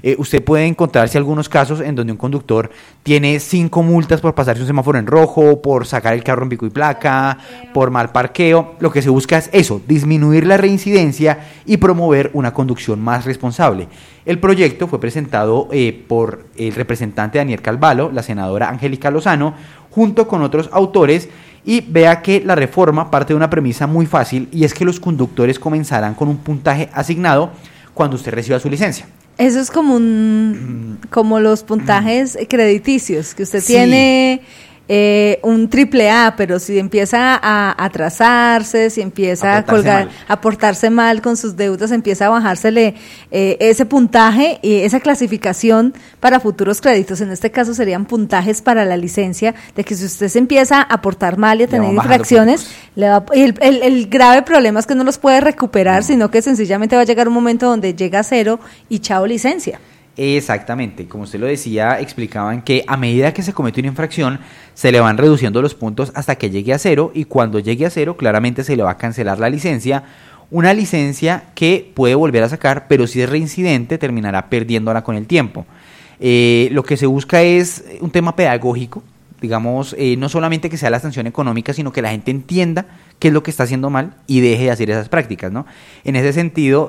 Usted puede encontrarse algunos casos en donde un conductor tiene 5 multas por pasarse un semáforo en rojo, por sacar el carro en pico y placa, por mal parqueo. Lo que se busca es eso, disminuir la reincidencia y promover una conducción más responsable. El proyecto fue presentado por el representante Daniel Calvalo, la senadora Angélica Lozano, junto con otros autores, y vea que la reforma parte de una premisa muy fácil, y es que los conductores comenzarán con un puntaje asignado cuando usted reciba su licencia. Eso es como como los puntajes crediticios, que usted tiene un AAA, pero si empieza a atrasarse, si empieza a portarse mal con sus deudas, empieza a bajársele ese puntaje y esa clasificación para futuros créditos. En este caso serían puntajes para la licencia, de que si usted se empieza a portar mal y a tener infracciones, el grave problema es que no los puede recuperar, sino que sencillamente va a llegar un momento donde llega a 0 y chao licencia. Exactamente, como usted lo decía, explicaban que a medida que se comete una infracción se le van reduciendo los puntos hasta que llegue a 0, y cuando llegue a 0 claramente se le va a cancelar la licencia, una licencia que puede volver a sacar, pero si es reincidente terminará perdiéndola con el tiempo. Lo que se busca es un tema pedagógico, digamos, no solamente que sea la sanción económica, sino que la gente entienda qué es lo que está haciendo mal y deje de hacer esas prácticas, ¿no? En ese sentido,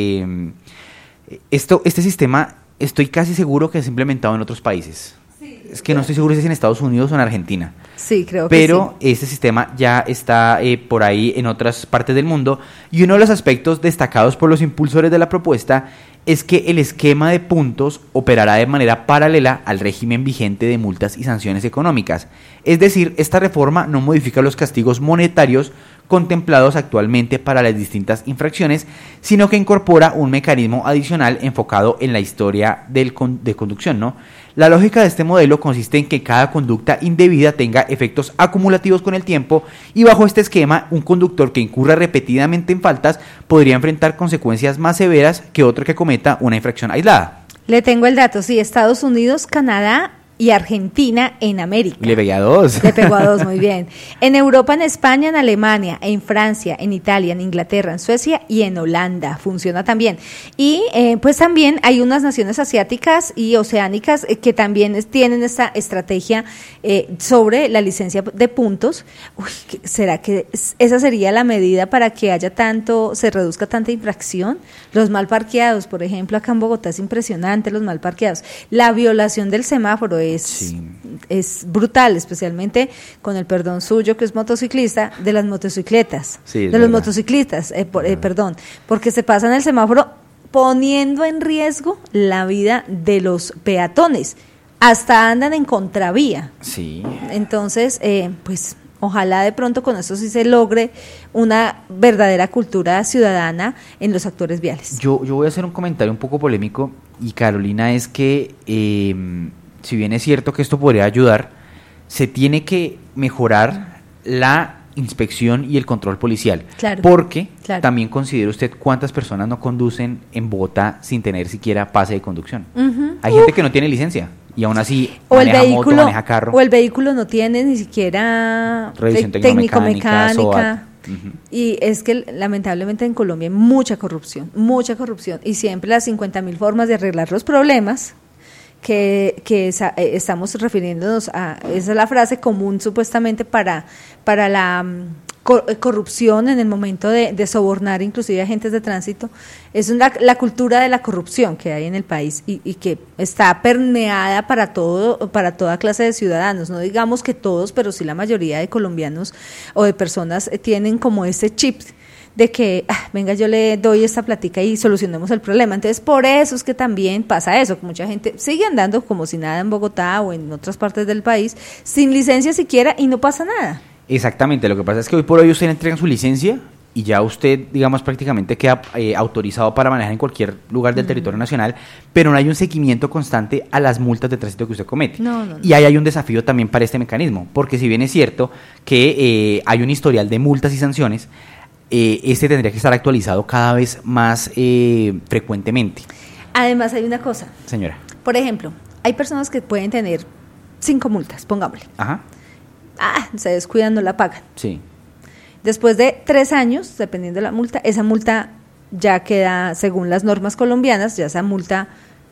este sistema estoy casi seguro que es implementado en otros países. Sí, es que no estoy seguro si es en Estados Unidos o en Argentina. Sí, creo que pero sí. Este sistema ya está por ahí en otras partes del mundo, y uno de los aspectos destacados por los impulsores de la propuesta es que el esquema de puntos operará de manera paralela al régimen vigente de multas y sanciones económicas. Es decir, esta reforma no modifica los castigos monetarios contemplados actualmente para las distintas infracciones, sino que incorpora un mecanismo adicional enfocado en la historia de conducción, ¿no? La lógica de este modelo consiste en que cada conducta indebida tenga efectos acumulativos con el tiempo, y bajo este esquema, un conductor que incurra repetidamente en faltas podría enfrentar consecuencias más severas que otro que cometa una infracción aislada. Le tengo el dato, sí, Estados Unidos, Canadá y Argentina en América. Le pegué a 2. Le pegó a 2, muy bien. En Europa, en España, en Alemania, en Francia, en Italia, en Inglaterra, en Suecia y en Holanda. Funciona también. Y pues también hay unas naciones asiáticas y oceánicas que también tienen esta estrategia sobre la licencia de puntos. Uy, ¿será que esa sería la medida para que se reduzca tanta infracción? Los mal parqueados, por ejemplo, acá en Bogotá es impresionante los mal parqueados. La violación del semáforo es brutal, especialmente con el perdón suyo, que es motociclista, de las motocicletas, los motociclistas, porque se pasan el semáforo poniendo en riesgo la vida de los peatones, hasta andan en contravía. Sí. Entonces, pues ojalá de pronto con eso sí se logre una verdadera cultura ciudadana en los actores viales. Yo voy a hacer un comentario un poco polémico, y Carolina, es que si bien es cierto que esto podría ayudar, se tiene que mejorar la inspección y el control policial. Claro, porque también considere usted cuántas personas no conducen en Bogotá sin tener siquiera pase de conducción. Uh-huh. Hay gente que no tiene licencia y aún así maneja moto, maneja carro. O el vehículo no tiene ni siquiera revisión técnico-mecánica. Uh-huh. Y es que lamentablemente en Colombia hay mucha corrupción, y siempre las 50.000 formas de arreglar los problemas que estamos refiriéndonos a, esa es la frase común supuestamente para la corrupción en el momento de sobornar inclusive agentes de tránsito, es la cultura de la corrupción que hay en el país y que está permeada para toda clase de ciudadanos, no digamos que todos, pero sí la mayoría de colombianos o de personas tienen como ese chip de que, venga, yo le doy esta plática y solucionemos el problema. Entonces, por eso es que también pasa eso, que mucha gente sigue andando como si nada en Bogotá o en otras partes del país, sin licencia siquiera, y no pasa nada. Exactamente, lo que pasa es que hoy por hoy usted le entregan su licencia y ya usted, digamos, prácticamente queda autorizado para manejar en cualquier lugar del territorio nacional, pero no hay un seguimiento constante a las multas de tránsito que usted comete. No. Y ahí hay un desafío también para este mecanismo, porque si bien es cierto que hay un historial de multas y sanciones, este tendría que estar actualizado cada vez más frecuentemente. Además hay una cosa. Señora. Por ejemplo, hay personas que pueden tener 5 multas, pongámosle. Ajá. Se descuidan, no la pagan. Sí. Después de 3 años, dependiendo de la multa, esa multa ya queda, según las normas colombianas, ya esa multa